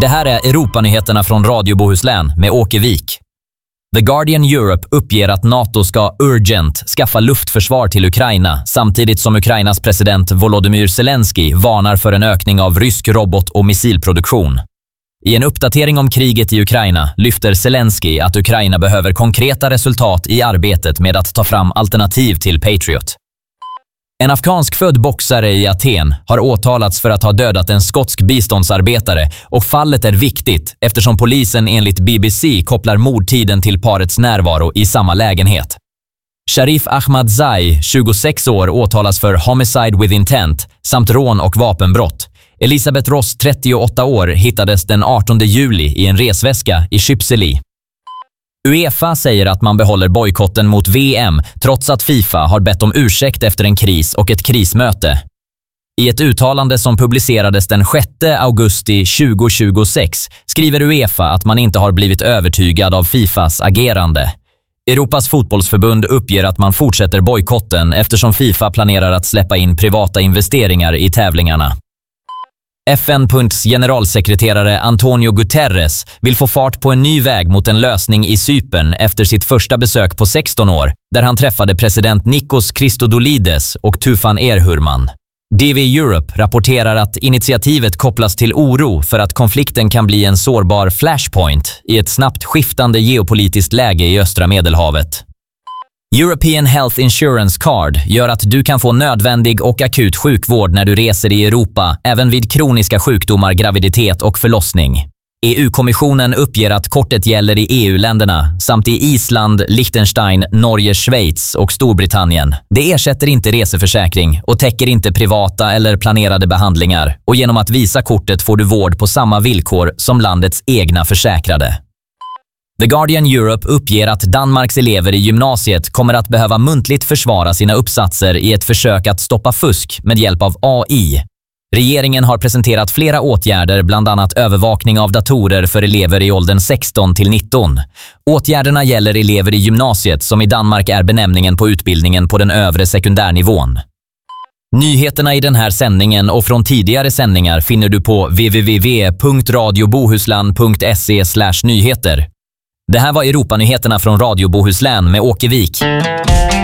Det här är Europanyheterna från Radio Bohuslän med Åke Wik. The Guardian Europe uppger att NATO ska urgent skaffa luftförsvar till Ukraina samtidigt som Ukrainas president Volodymyr Zelensky varnar för en ökning av rysk robot- och missilproduktion. I en uppdatering om kriget i Ukraina lyfter Zelensky att Ukraina behöver konkreta resultat i arbetet med att ta fram alternativ till Patriot. En afghanskfödd boxare i Aten har åtalats för att ha dödat en skotsk biståndsarbetare och fallet är viktigt eftersom polisen enligt BBC kopplar mordtiden till parets närvaro i samma lägenhet. Sharif Ahmadzai, 26 år, åtalas för homicide with intent samt rån och vapenbrott. Elisabeth Ross, 38 år, hittades den 18 juli i en resväska i Chypseli. UEFA säger att man behåller bojkotten mot VM trots att FIFA har bett om ursäkt efter en kris och ett krismöte. I ett uttalande som publicerades den 6 augusti 2026 skriver UEFA att man inte har blivit övertygad av FIFAs agerande. Europas fotbollsförbund uppger att man fortsätter bojkotten eftersom FIFA planerar att släppa in privata investeringar i tävlingarna. FN:s generalsekreterare Antonio Guterres vill få fart på en ny väg mot en lösning i Cypern efter sitt första besök på 16 år, där han träffade president Nikos Christodoulides och Tufan Erhurman. DV Europe rapporterar att initiativet kopplas till oro för att konflikten kan bli en sårbar flashpoint i ett snabbt skiftande geopolitiskt läge i östra Medelhavet. European Health Insurance Card gör att du kan få nödvändig och akut sjukvård när du reser i Europa, även vid kroniska sjukdomar, graviditet och förlossning. EU-kommissionen uppger att kortet gäller i EU-länderna samt i Island, Liechtenstein, Norge, Schweiz och Storbritannien. Det ersätter inte reseförsäkring och täcker inte privata eller planerade behandlingar, och genom att visa kortet får du vård på samma villkor som landets egna försäkrade. The Guardian Europe uppger att Danmarks elever i gymnasiet kommer att behöva muntligt försvara sina uppsatser i ett försök att stoppa fusk med hjälp av AI. Regeringen har presenterat flera åtgärder, bland annat övervakning av datorer för elever i åldern 16 till 19. Åtgärderna gäller elever i gymnasiet, som i Danmark är benämningen på utbildningen på den övre sekundärnivån. Nyheterna i den här sändningen och från tidigare sändningar finner du på www.radiobohuslan.se/nyheter. Det här var Europanyheterna från Radio Bohuslän med Åke Wik.